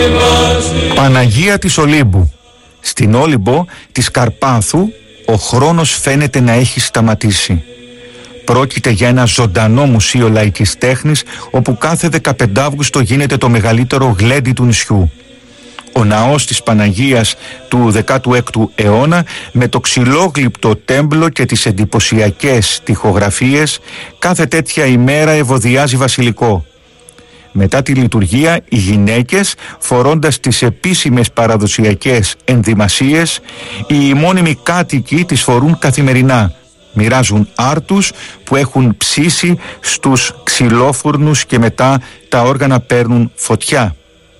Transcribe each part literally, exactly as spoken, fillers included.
Παναγία της Ολύμπου. Στην Όλυμπο της Καρπάθου ο χρόνος φαίνεται να έχει σταματήσει. Πρόκειται για ένα ζωντανό μουσείο λαϊκής τέχνης, όπου κάθε δεκαπέντε Αυγούστου γίνεται το μεγαλύτερο γλέντι του νησιού. Ο ναός της Παναγίας του δεκάτου έκτου αιώνα, με το ξυλόγλυπτο τέμπλο και τις εντυπωσιακές τοιχογραφίες, κάθε τέτοια ημέρα ευωδιάζει βασιλικό. Μετά τη λειτουργία, οι γυναίκες, φορώντας τις επίσημες παραδοσιακές ενδυμασίες, οι μόνιμοι κάτοικοι τις φορούν καθημερινά. Μοιράζουν άρτους που έχουν ψήσει στους ξυλόφουρνους και μετά τα όργανα παίρνουν φωτιά.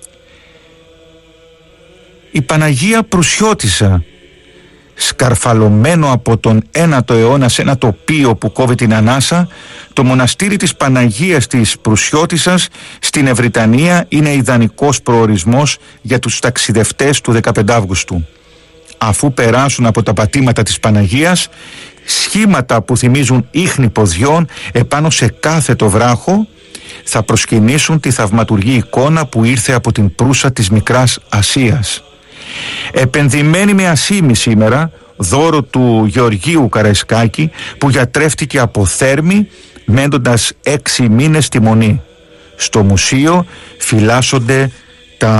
Η Παναγία Προυσιώτισσα, σκαρφαλωμένο από τον ένατο αιώνα σε ένα τοπίο που κόβει την ανάσα, το μοναστήρι της Παναγίας της Προυσιώτισσας στην Ευρυτανία είναι ιδανικός προορισμός για τους ταξιδευτές του δεκαπέντε Αυγούστου. Αφού περάσουν από τα πατήματα της Παναγίας, σχήματα που θυμίζουν ίχνη ποδιών επάνω σε κάθετο βράχο θα προσκυνήσουν τη θαυματουργή εικόνα που ήρθε από την Προύσα της Μικράς Ασίας. Επενδυμένη με ασήμι σήμερα, δώρο του Γεωργίου Καραϊσκάκη, που γιατρεύτηκε από Θέρμη μένοντας έξι μήνες στη Μονή. Στο μουσείο φυλάσσονται